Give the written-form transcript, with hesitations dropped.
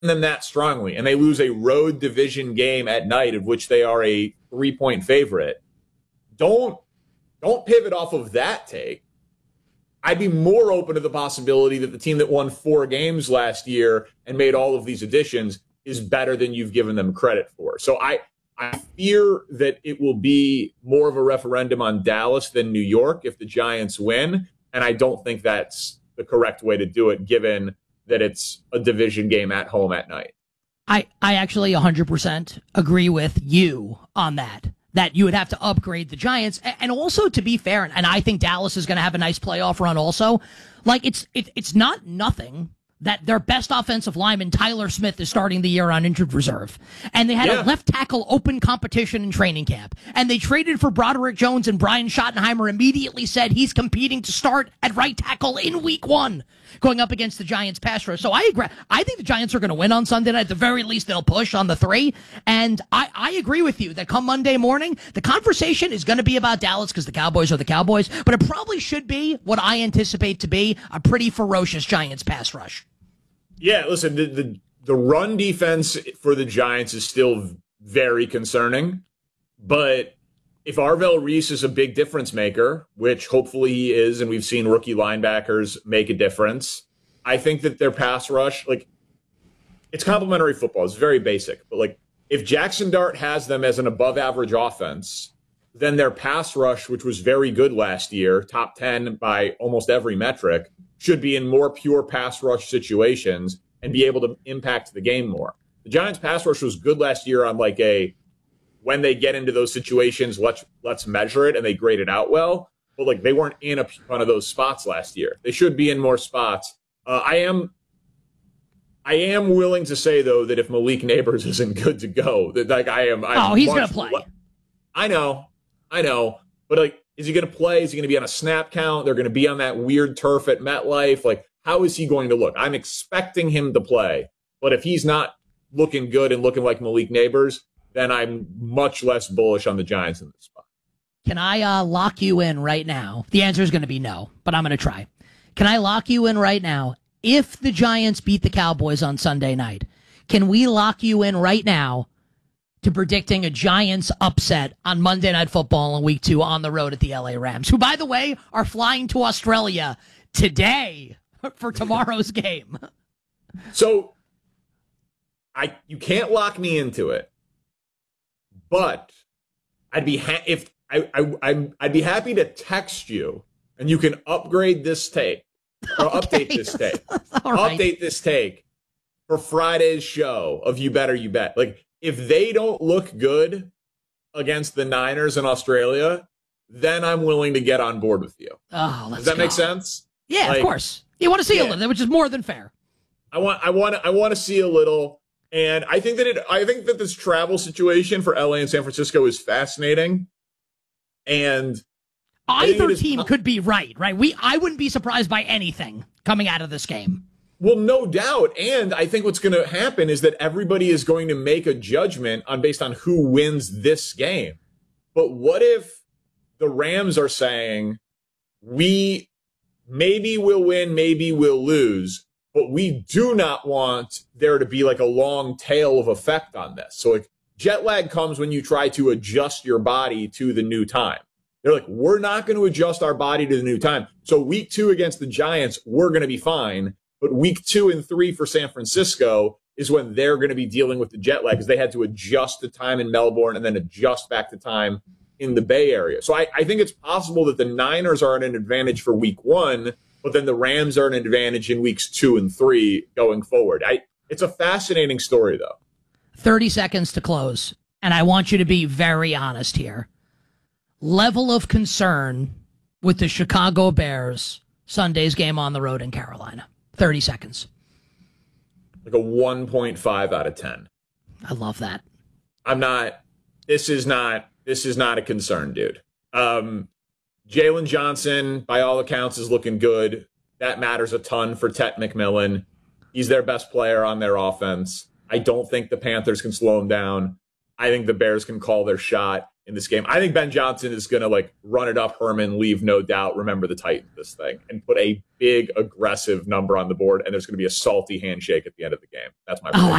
them that strongly and they lose a road division game at night of which they are a 3-point favorite, don't pivot off of that take. I'd be more open to the possibility that the team that won 4 games last year and made all of these additions is better than you've given them credit for. So I fear that it will be more of a referendum on Dallas than New York if the Giants win, and I don't think that's the correct way to do it, given that it's a division game at home at night. I actually 100% agree with you on that you would have to upgrade the Giants. And also, to be fair, and I think Dallas is going to have a nice playoff run also, like it's not nothing that their best offensive lineman, Tyler Smith, is starting the year on injured reserve. And they had a left tackle open competition in training camp. And they traded for Broderick Jones, and Brian Schottenheimer immediately said he's competing to start at right tackle in week 1, going up against the Giants pass rush. So I agree. I think the Giants are going to win on Sunday night. At the very least, they'll push on the 3. And I agree with you that come Monday morning, the conversation is going to be about Dallas because the Cowboys are the Cowboys. But it probably should be what I anticipate to be a pretty ferocious Giants pass rush. Yeah, listen, the run defense for the Giants is still very concerning. But if Arvell Reese is a big difference maker, which hopefully he is, and we've seen rookie linebackers make a difference, I think that their pass rush, like, it's complementary football. It's very basic. But, like, if Jackson Dart has them as an above-average offense, then their pass rush, which was very good last year, top 10 by almost every metric, should be in more pure pass rush situations and be able to impact the game more. The Giants' pass rush was good last year on like when they get into those situations, let's measure it, and they grade it out well. But like they weren't in a ton of those spots last year. They should be in more spots. I am willing to say though that if Malik Neighbors isn't good to go, that like he's going to play. I know, but like, is he going to play? Is he going to be on a snap count? They're going to be on that weird turf at MetLife. Like, how is he going to look? I'm expecting him to play, but if he's not looking good and looking like Malik Neighbors, then I'm much less bullish on the Giants in this spot. Can I lock you in right now? The answer is going to be no, but I'm going to try. Can I lock you in right now? If the Giants beat the Cowboys on Sunday night, can we lock you in right now to predicting a Giants upset on Monday Night Football in Week 2 on the road at the LA Rams, who, by the way, are flying to Australia today for tomorrow's game? So you can't lock me into it, but I'd be I'd be happy to text you, and you can upgrade this take or update this take. Right. Update this take for Friday's show of You Better You Bet. Like, if they don't look good against the Niners in Australia, then I'm willing to get on board with you. Does that make sense? Yeah, like, of course. You want to see a little, which is more than fair. I want to see a little, and I think that this travel situation for LA and San Francisco is fascinating. And either team could be right? I wouldn't be surprised by anything coming out of this game. Well, no doubt. And I think what's going to happen is that everybody is going to make a judgment based on who wins this game. But what if the Rams are saying, maybe we'll win, maybe we'll lose, but we do not want there to be like a long tail of effect on this. So like jet lag comes when you try to adjust your body to the new time. They're like, we're not going to adjust our body to the new time. So week 2 against the Giants, we're going to be fine. But week 2 and 3 for San Francisco is when they're going to be dealing with the jet lag because they had to adjust the time in Melbourne and then adjust back to time in the Bay Area. So I think it's possible that the Niners are at an advantage for week 1, but then the Rams are at an advantage in weeks 2 and 3 going forward. It's a fascinating story, though. 30 seconds to close, and I want you to be very honest here. Level of concern with the Chicago Bears Sunday's game on the road in Carolina. 30 seconds. Like a 1.5 out of 10. I love that. This is not a concern, dude. Jalen Johnson, by all accounts, is looking good. That matters a ton for Tet McMillan. He's their best player on their offense. I don't think the Panthers can slow him down. I think the Bears can call their shot. in this game. I think Ben Johnson is going to like run it up Herman, leave no doubt, remember the Titans this thing, and put a big aggressive number on the board. And there's going to be a salty handshake at the end of the game. That's my prediction.